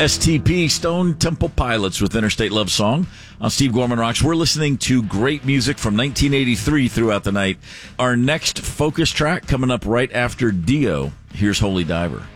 STP, Stone Temple Pilots with Interstate Love Song on Steve Gorman Rocks. We're listening to great music from 1983 throughout the night. Our next focus track coming up right after Dio. Here's Holy Diver.